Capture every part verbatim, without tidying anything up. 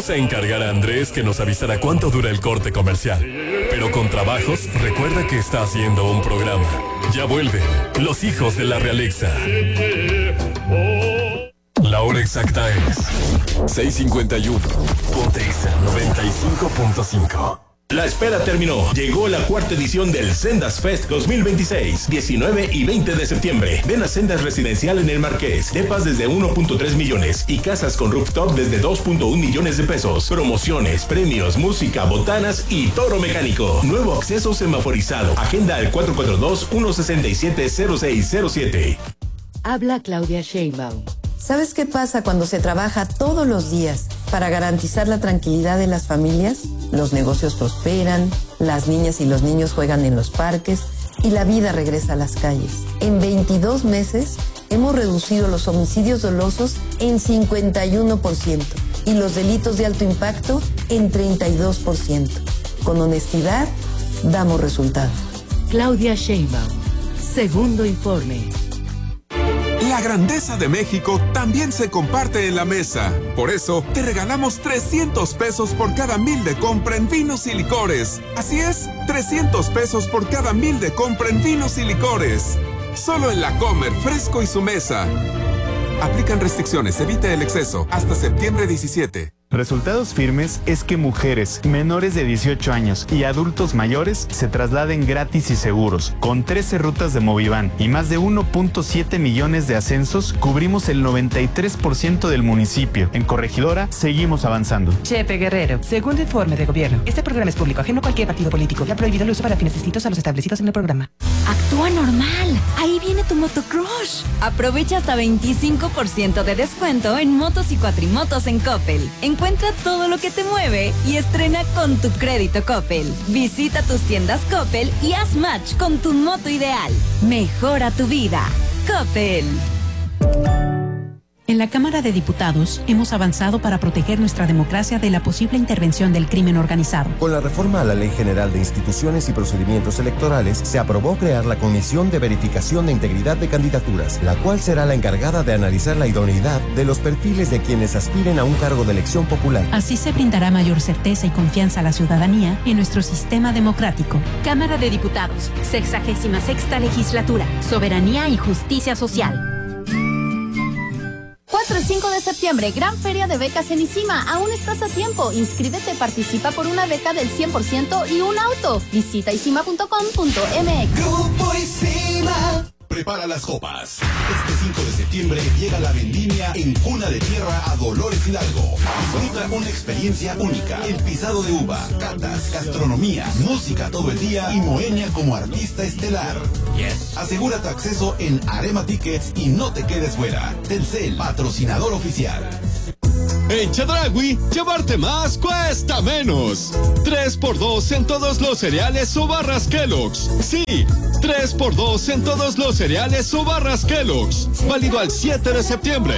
Vamos a encargar a Andrés que nos avisará cuánto dura el corte comercial. Pero con trabajos, recuerda que está haciendo un programa. Ya vuelven los hijos de la Realexa. La hora exacta es seis cincuenta y uno. Ponte Exa noventa y cinco punto cinco. La espera terminó. Llegó la cuarta edición del Sendas Fest dos mil veintiséis, diecinueve y veinte de septiembre. Ven a Sendas Residencial en el Marqués. Depas desde uno punto tres millones y casas con rooftop desde dos punto uno millones de pesos. Promociones, premios, música, botanas y toro mecánico. Nuevo acceso semaforizado. Agenda al cuatro cuatro dos, uno seis siete, cero seis cero siete. Habla Claudia Sheinbaum. ¿Sabes qué pasa cuando se trabaja todos los días para garantizar la tranquilidad de las familias? Los negocios prosperan, las niñas y los niños juegan en los parques y la vida regresa a las calles. En veintidós meses hemos reducido los homicidios dolosos en cincuenta y uno por ciento y los delitos de alto impacto en treinta y dos por ciento. Con honestidad, damos resultados. Claudia Sheinbaum. Segundo informe. La grandeza de México también se comparte en la mesa. Por eso, te regalamos trescientos pesos por cada mil de compra en vinos y licores. Así es, trescientos pesos por cada mil de compra en vinos y licores. Solo en La Comer, Fresco y Su Mesa. Aplican restricciones, evita el exceso. Hasta septiembre diecisiete. Resultados firmes es que mujeres menores de dieciocho años y adultos mayores se trasladen gratis y seguros. Con trece rutas de Movivan y más de uno punto siete millones de ascensos, cubrimos el noventa y tres por ciento del municipio. En Corregidora, seguimos avanzando. Chepe Guerrero, segundo informe de gobierno. Este programa es público, ajeno a cualquier partido político. Ya prohibido el uso para fines distintos a los establecidos en el programa. Actúa normal. Ahí viene tu motocrush. Aprovecha hasta veinticinco por ciento de descuento en motos y cuatrimotos en Coppel. Encuentra todo lo que te mueve y estrena con tu crédito Coppel. Visita tus tiendas Coppel y haz match con tu moto ideal. Mejora tu vida. Coppel. En la Cámara de Diputados hemos avanzado para proteger nuestra democracia de la posible intervención del crimen organizado. Con la reforma a la Ley General de Instituciones y Procedimientos Electorales, se aprobó crear la Comisión de Verificación de Integridad de Candidaturas, la cual será la encargada de analizar la idoneidad de los perfiles de quienes aspiren a un cargo de elección popular. Así se brindará mayor certeza y confianza a la ciudadanía en nuestro sistema democrático. Cámara de Diputados, sexagésima sexta legislatura, Soberanía y Justicia Social. cuatro y cinco de septiembre, gran feria de becas en ICIMA. Aún estás a tiempo. Inscríbete, participa por una beca del cien por ciento y un auto. Visita isima punto com punto m x. Grupo ICIMA. Prepara las copas. Este cinco de septiembre llega la vendimia en Cuna de Tierra a Dolores Hidalgo. Disfruta una experiencia única. El pisado de uva, catas, gastronomía, música todo el día y Moenia como artista estelar. Yes. Asegura tu acceso en Arema Tickets y no te quedes fuera. Telcel, patrocinador oficial. En Chedraui, llevarte más cuesta menos. tres por dos en todos los cereales o barras Kellogg's. Sí, tres por dos en todos los cereales o barras Kellogg's. Válido al siete de septiembre.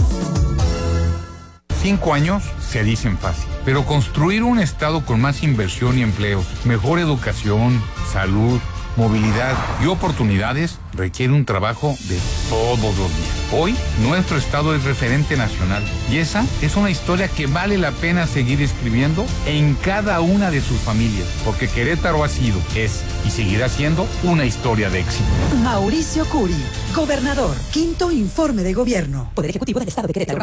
Cinco años se dicen fácil, pero construir un estado con más inversión y empleos, mejor educación, salud, movilidad y oportunidades requiere un trabajo de todos los días. Hoy, nuestro estado es referente nacional y esa es una historia que vale la pena seguir escribiendo en cada una de sus familias, porque Querétaro ha sido, es y seguirá siendo una historia de éxito. Mauricio Curi, gobernador, quinto informe de gobierno. Poder Ejecutivo del Estado de Querétaro.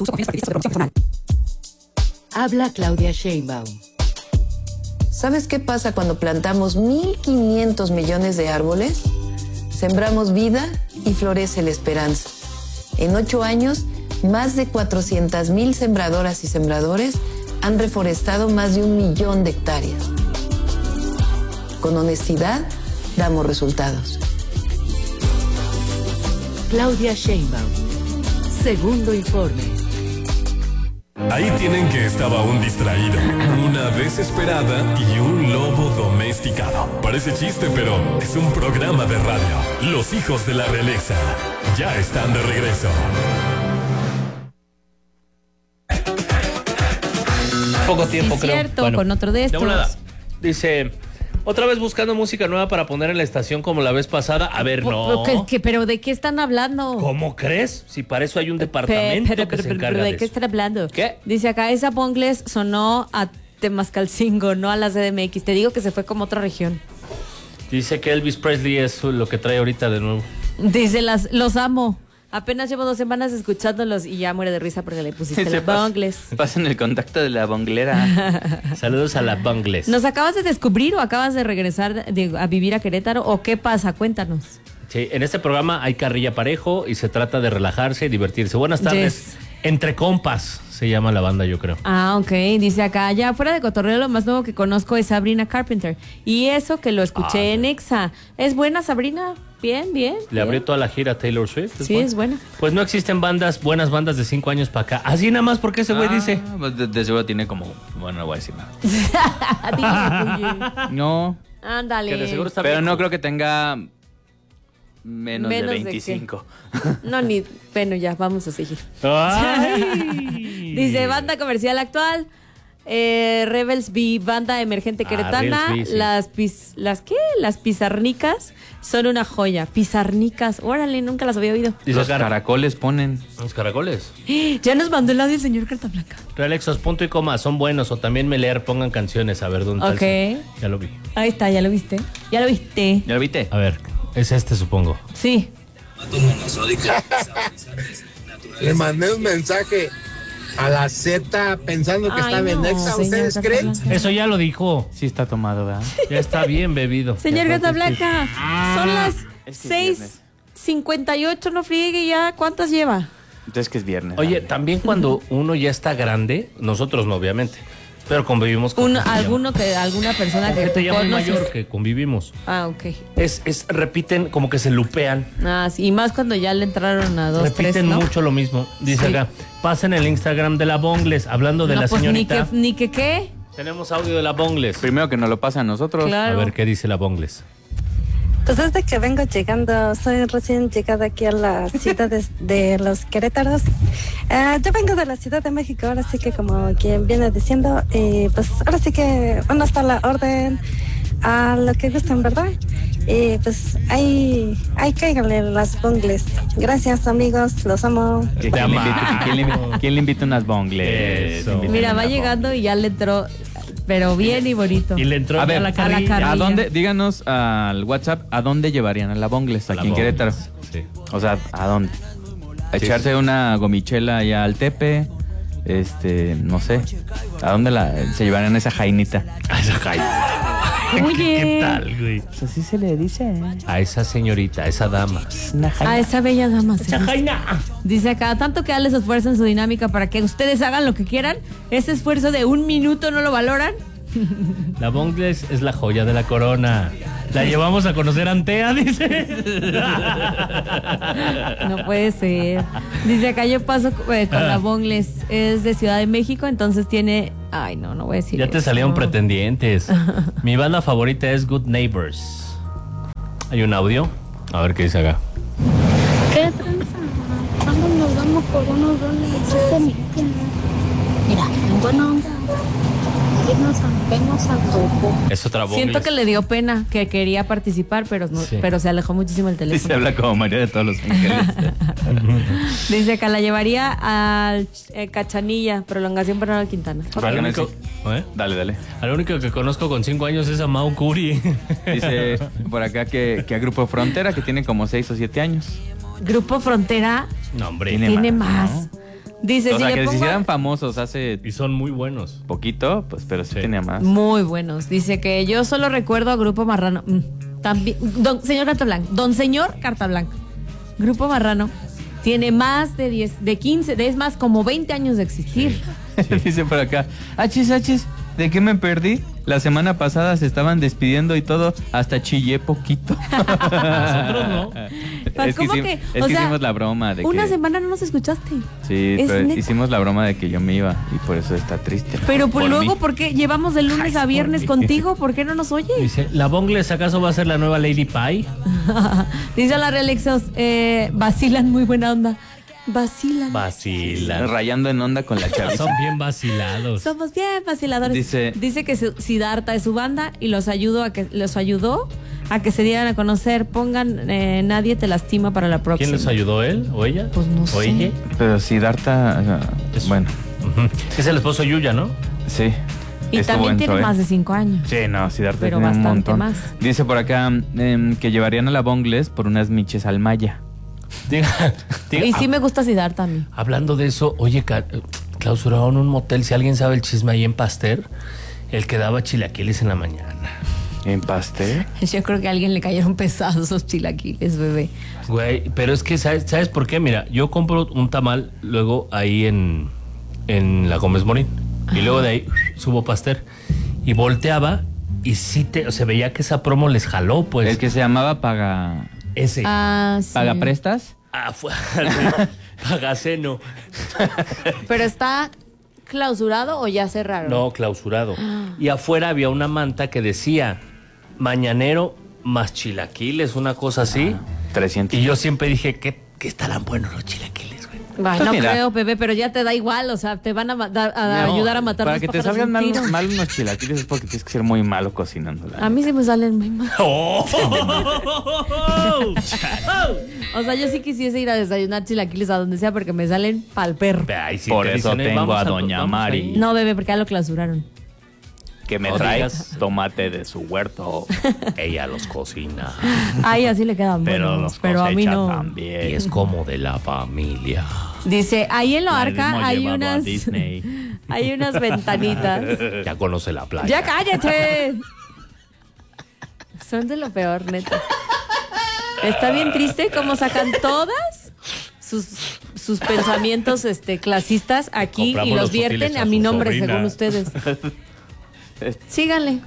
Habla Claudia Sheinbaum. ¿Sabes qué pasa cuando plantamos mil quinientos millones de árboles? Sembramos vida y florece la esperanza. En ocho años, más de cuatrocientas mil sembradoras y sembradores han reforestado más de un millón de hectáreas. Con honestidad, damos resultados. Claudia Sheinbaum. Segundo informe. Ahí tienen que estaba un distraído, una desesperada y un lobo domesticado. Parece chiste, pero es un programa de radio. Los hijos de la Realexa ya están de regreso. Poco tiempo, sí, creo. Cierto, bueno, con otro de estos. De volada. Dice, Otra vez buscando música nueva para poner en la estación como la vez pasada. A ver, no. ¿Qué, qué, ¿Pero de qué están hablando? ¿Cómo crees? Si para eso hay un departamento Pe- pero, que pero, se pero, encarga ¿de de qué eso. están hablando? ¿Qué? Dice acá, esa Bongles sonó a Temascalcingo, no a la C D M X. Te digo que se fue como otra región. Dice que Elvis Presley es lo que trae ahorita de nuevo. Dice, las, los amo. Apenas llevo dos semanas escuchándolos y ya muere de risa porque le pusiste la Bongles. Pasen el contacto de la bonglera. Saludos a la Bongles. ¿Nos acabas de descubrir o acabas de regresar de, a vivir a Querétaro o qué pasa? Cuéntanos. Sí, en este programa hay carrilla parejo y se trata de relajarse y divertirse. Buenas tardes. Yes. Entre compas se llama la banda, yo creo. Ah, ok. Dice acá, ya fuera de cotorreo, lo más nuevo que conozco es Sabrina Carpenter. Y eso que lo escuché ah, en Exa. ¿Es buena, Sabrina? Bien, bien. Le abrió toda la gira a Taylor Swift. ¿Es sí, buena? es buena. Pues no existen bandas, buenas bandas de cinco años para acá. Así nada más porque ese güey ah, dice. Pues de, de seguro tiene como. Bueno, no voy a decir nada. No. Ándale. Que de seguro está Pero bien. No creo que tenga. Menos, Menos de veinticinco. De no, ni. Bueno, ya, vamos a seguir. Dice, banda comercial actual. Eh, Rebels B, banda emergente queretana. Ah, B, sí. Las pis, ¿Las qué? Las pizarnicas son una joya. Pizarnicas, órale, nunca las había oído. Los caracoles ponen. Los caracoles. Ya nos mandó el audio el señor Carta Blanca. Realexos, punto y coma, son buenos. O también me leer, pongan canciones, a ver dónde Ok. Está. Ya lo vi. Ahí está, ya lo viste. Ya lo viste. ¿Ya lo viste? A ver, es este, supongo. Sí. Le mandé un mensaje a la Z pensando que Ay, estaba no, en Exa. ¿Ustedes creen? Eso ya lo dijo. Sí está tomado, ¿verdad? Ya está bien bebido. Señor Gata Blanca, son las seis cincuenta y ocho, no friegue ya. ¿Cuántas lleva? Entonces que es viernes. Oye, dale. También cuando uno ya está grande, nosotros no, obviamente, pero convivimos con Un, alguno que alguna persona que te llama mayor que convivimos. Ah, ok. Es, es repiten como que se lupean. Ah, sí, y más cuando ya le entraron a dos, repiten tres, ¿no? mucho lo mismo. Dice sí. Acá, pasen el Instagram de la Bongles, hablando de no, la pues señorita. Ni que, ni que qué. Tenemos audio de la Bongles. Primero que nos lo pasen a nosotros. Claro. A ver qué dice la Bongles. Pues desde que vengo llegando, soy recién llegada aquí a la ciudad de, de los Querétaros. Uh, yo vengo de la Ciudad de México, ahora sí que como quien viene diciendo, y pues ahora sí que uno está a la orden, a lo que gustan, ¿verdad? Y pues ahí, ahí cáiganle las Bongles. Gracias, amigos, los amo. ¿Quién le invita, ¿quién le invita, ¿quién le invita unas Bongles? Mira, va llegando Bongles. Y ya le entró... Pero bien y bonito. Y le entró a, ver, a la carrilla. A la carrilla. ¿A dónde? Díganos al WhatsApp, ¿a dónde llevarían a la Bongles aquí la en Querétaro? Sí. O sea, ¿a dónde? ¿A sí, echarse sí. una gomichela allá al Tepe? Este, no sé. ¿A dónde la, se llevarían esa jainita? A esa jainita. Oye. ¿Qué, ¿Qué tal, güey? Pues así se le dice. ¿eh? A esa señorita, a esa dama. A esa bella dama. Esa jaina. Dice acá, tanto que darles esfuerzo en su dinámica para que ustedes hagan lo que quieran, ese esfuerzo de un minuto no lo valoran. La Bongles es la joya de la corona. La llevamos a conocer Antea, dice. No puede ser. Dice acá, yo paso eh, con la Bongles. Es de Ciudad de México, entonces tiene... Ay, no, no voy a decir Ya te eso. salieron pretendientes. Mi banda favorita es Good Neighbors. ¿Hay un audio? A ver qué dice acá. ¿Qué tranza? ¿Cuándo nos vamos por unos dólares? Mira, en buena onda. Nos apenas al topo. Es otra Bongles. Siento que le dio pena, que quería participar, pero, no, sí. pero se alejó muchísimo el teléfono. Sí, se habla como María de todos los ángeles. Dice que la llevaría al eh, Cachanilla, prolongación Bernardo Quintana. Al único, ¿eh? Dale, dale. Al único que conozco con cinco años es a Mau Curi. Dice por acá que, que a Grupo Frontera, que tiene como seis o siete años. Grupo Frontera. No, hombre. Tiene, tiene más. más. ¿No? Dice, o si sea, que pongo... se hicieran famosos hace... Y son muy buenos. Poquito, pues, pero sí, sí tenía más. Muy buenos. Dice que yo solo recuerdo a Grupo Marrano. Mm, también, don, señor Carta Blanca. Don señor Carta Blanca. Grupo Marrano tiene más de diez, de quince, de, es más, como veinte años de existir. Sí. Sí. Dice por acá, achis, achis, ¿de qué me perdí? La semana pasada se estaban despidiendo y todo, hasta chillé poquito. Nosotros no. Es que, ¿Cómo hicimos, que? Es o que sea, hicimos la broma de una que... semana no nos escuchaste. Sí, ¿Es pero neta? hicimos la broma de que yo me iba y por eso está triste. Pero pues por luego, mí. ¿por qué llevamos de lunes a viernes contigo? ¿Por qué no nos oye? Dice, ¿la Bongles acaso va a ser la nueva Lady Pie? Dice a la Realexos, eh, vacilan muy buena onda. Vacilan. Vacilan. Rayando en onda con la chaviza. Son bien vacilados. Somos bien vaciladores. Dice, Dice que su- Siddhartha es su banda y los ayudó a que los ayudó a que se dieran a conocer. Pongan eh, Nadie te lastima para la próxima. ¿Quién les ayudó, él o ella? Pues no ¿O sé. ella? Pero Siddhartha, uh, bueno. Uh-huh. Es el esposo de Yuya, ¿no? Sí. Y estuvo también en tiene Zoe. más de cinco años. Sí, no, Siddhartha Pero tiene un bastante montón. más. Dice por acá em, que llevarían a la Bongles por unas miches al Maya. Diga, diga, Y sí me gusta Siddhartha a mí. hablando de eso, oye, ca- clausuraron un motel. Si alguien sabe el chisme ahí en Pasteur, el que daba chilaquiles en la mañana. ¿En Pasteur? Yo creo que a alguien le cayeron pesados esos chilaquiles, bebé. Güey, pero es que, ¿sabes, ¿sabes por qué? Mira, yo compro un tamal luego ahí en, en la Gómez Morín. Y luego de ahí subo Pasteur. Y volteaba y sí te, o sea, veía que esa promo les jaló, pues. El que se llamaba Paga... Ese. Ah, sí. ¿Paga Prestas? Ah, fue. Pagaceno. Pero está clausurado o ya cerraron. No, clausurado. Y afuera había una manta que decía mañanero más chilaquiles, una cosa así. trescientos. Y yo siempre dije, ¿qué, qué estarán buenos los chilaquiles, güey? Ay, Pues no mira. creo, bebé, pero ya te da igual, o sea, te van a, ma- dar- a No, ayudar a matar para los que te pájaros salgan de mal, un tiro. mal unos chilaquiles es porque tienes que ser muy malo cocinándola. A mí sí me salen muy mal. Oh. O sea, yo sí quisiese ir a desayunar chilaquiles a donde sea porque me salen pa'l perro. Ay, sí, Por te eso dicen, eh, tengo vamos a doña vamos Mari. ahí. No, bebé, porque ya lo clausuraron. Que me No trae digas. tomate de su huerto. Ella los cocina. Ay, así le quedan Pero buenos, los pero a mí cosecha no. también. Y es como de la familia. Dice, ahí en La hemos Loarca hay llevado a unas Disney. hay unas ventanitas. Ya conoce la playa. ¡Ya cállate! Son de lo peor, neta. Está bien triste cómo sacan todas sus, sus pensamientos este, clasistas aquí y Compramos los los vierten útiles a a mi su nombre, sobrina. según ustedes. Síganle.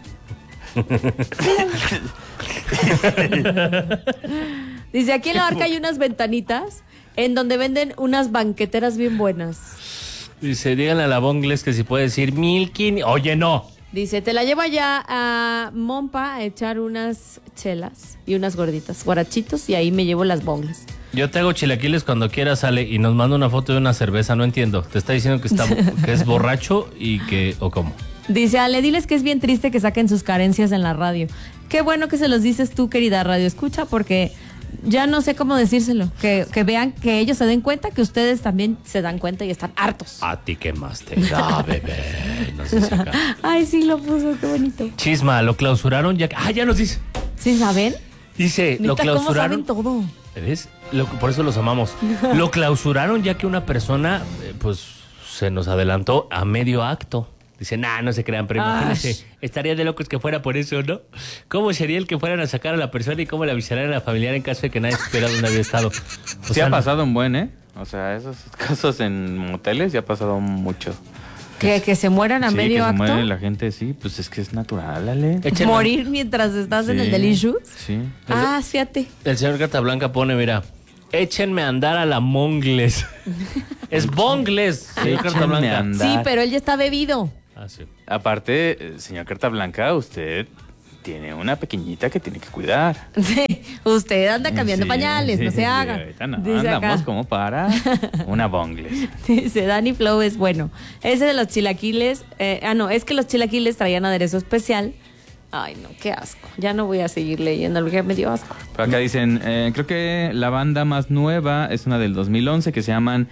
Síganle. Dice, aquí en la Arca hay unas ventanitas en donde venden unas banqueteras bien buenas. Dice, díganle a la Bongles que si puede decir Milkin. Oye, no. Dice, te la llevo allá a Mompa a echar unas chelas y unas gorditas, guarachitos, y ahí me llevo las bongles. Yo te hago chilaquiles cuando quieras, sale y nos manda una foto de una cerveza. No entiendo. Te está diciendo que está que es borracho y que o cómo. Dice, Ale, diles que es bien triste que saquen sus carencias en la radio. Qué bueno que se los dices tú, querida radio escucha, porque ya no sé cómo decírselo. Que, que vean, que ellos se den cuenta que ustedes también se dan cuenta y están hartos. A ti qué más te da, bebé. No sé si acá. Ay, sí, lo puso, qué bonito. Chisma, lo clausuraron ya. Ah, ya nos dice. ¿Sí saben? Dice, lo Neta, ¿cómo clausuraron. saben todo? ¿Ves? Lo- por eso los amamos. Lo clausuraron ya que una persona, eh, pues, se nos adelantó a medio acto. Dice, nah, no se crean, pero imagínense, estaría de locos que fuera por eso, ¿no? ¿Cómo sería el que fueran a sacar a la persona y cómo le avisarían a la familiar en caso de que nadie supiera dónde había estado? O Sí sea, ha pasado un buen, ¿eh? O sea, esos casos en moteles ya ha pasado mucho. ¿Que, que se mueran a Sí, medio que se acto? muere la gente, sí, pues es que es natural, Ale. Échenle- ¿Morir mientras estás en Sí, el Delicious? Sí. Ah, fíjate. El señor Carta Blanca pone, mira, échenme a andar a la Mongles. Es Bongles, señor Carta Échenme Blanca. a andar. Sí, pero él ya está bebido. Ah, sí. Aparte, eh, señor Carta Blanca, usted tiene una pequeñita que tiene que cuidar. Sí, usted anda cambiando Sí, pañales, sí, no sí, se haga. ahorita no, Dice andamos acá. como para una Bongles. Dice Dani Flow es bueno. Ese de los chilaquiles, eh, ah no, es que los chilaquiles traían aderezo especial. Ay no, qué asco. Ya no voy a seguir leyendo porque me dio asco. Por acá dicen, eh, creo que la banda más nueva es una del dos mil once que se llaman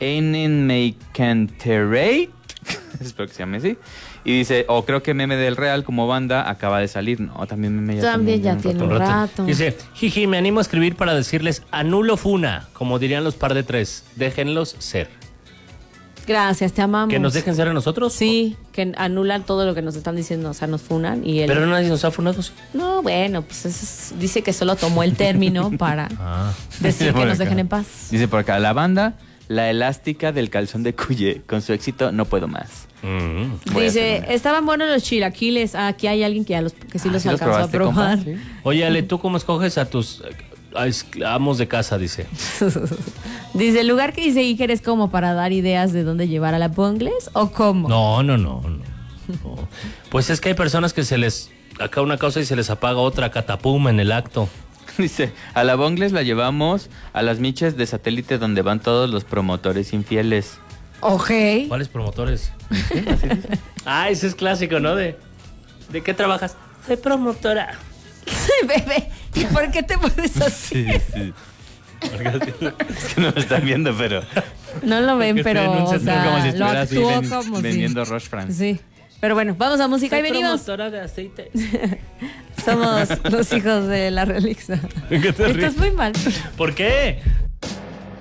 Enenmeikanterate. Espero que se llame así. Y dice, o creo que Meme del Real como banda acaba de salir. No, también Meme ya También ya un tiene rato. un rato. Dice, jiji, me animo a escribir para decirles anulo funa, como dirían los par de tres. Déjenlos ser. Gracias, te amamos. ¿Que nos dejen ser a nosotros? Sí, que anulan todo lo que nos están diciendo, o sea, nos funan y él... Pero nadie nos ha funado. ¿Sí? No, bueno, pues eso es- dice que solo tomó el término para Ah. decir Dice que por nos acá. dejen en paz. Dice por acá, la banda, la elástica del calzón de Cuye. Con su éxito, no puedo más. Mm. Voy a Dice, hacer una. estaban buenos los chilaquiles. Ah, aquí hay alguien que, ya los, que sí Ah, los ¿sí los alcanzó a probaste, probar. compa? Sí. Oye, Ale, ¿tú cómo escoges a tus eh, a es- amos de casa? Dice. Dice, el lugar que dice Iker es como para dar ideas de dónde llevar a la Bongles o cómo. No, no, no, no, no. Pues es que hay personas que se les acá una cosa y se les apaga otra catapum en el acto. Dice, a la Bongles la llevamos a las miches de satélite donde van todos los promotores infieles. Ok. ¿Cuáles promotores? ¿Sí? ¿Así dice? Ah, ese es clásico, ¿no? De, ¿de qué trabajas? Soy promotora. Bebé, ¿y por qué te pones así? Sí, sí. Es que no lo están viendo, pero... No lo ven, Porque estoy en pero un o centro sea, como si lo estuviera así actuó ven- como si... vendiendo Roche France. Sí. Pero bueno, vamos a música Soy y venimos. promotora de aceite. Somos los hijos de la Relixa. ¿Qué te ríes? Estás muy mal. ¿Por qué?